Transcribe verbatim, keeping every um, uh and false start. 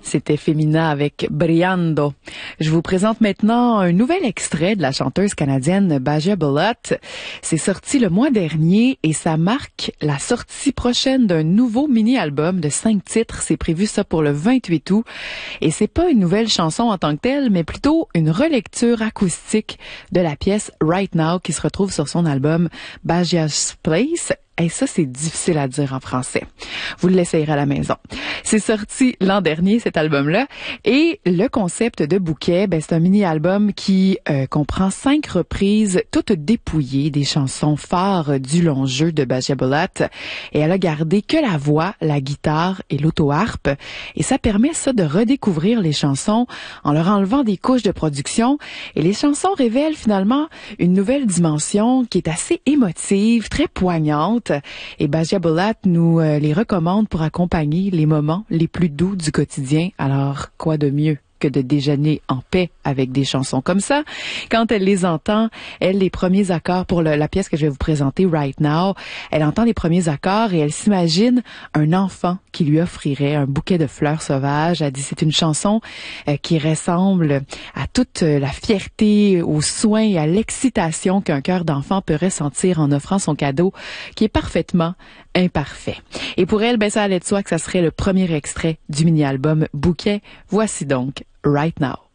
C'était Femina avec Briando. Je vous présente maintenant un nouvel extrait de la chanteuse canadienne Basia Bullock. C'est sorti le mois dernier et ça marque la sortie prochaine d'un nouveau mini-album de cinq titres. C'est prévu ça pour le vingt-huit août. Et c'est pas une nouvelle chanson en tant que telle, mais plutôt une relecture acoustique de la pièce Right Now qui se retrouve sur son album Basia's Place. Et ça, c'est difficile à dire en français. Vous l'essayerez à la maison. C'est sorti l'an dernier, cet album-là. Et le concept de Bouquet, ben, c'est un mini-album qui euh, comprend cinq reprises, toutes dépouillées des chansons phares du long jeu de Basia Bullock. Et elle a gardé que la voix, la guitare et l'auto-harpe. Et ça permet ça de redécouvrir les chansons en leur enlevant des couches de production. Et les chansons révèlent finalement une nouvelle dimension qui est assez émotive, très poignante. Et Basia Bullock nous euh, les recommande pour accompagner les moments les plus doux du quotidien. Alors, quoi de mieux que de déjeuner en paix avec des chansons comme ça. Quand elle les entend, elle, les premiers accords pour le, la pièce que je vais vous présenter, Right Now, elle entend les premiers accords et elle s'imagine un enfant qui lui offrirait un bouquet de fleurs sauvages. Elle dit c'est une chanson euh, qui ressemble à toute la fierté, au soin et à l'excitation qu'un cœur d'enfant peut ressentir en offrant son cadeau, qui est parfaitement imparfait. Et pour elle, ben ça allait de soi que ça serait le premier extrait du mini-album Bouquet. Voici donc Right Now.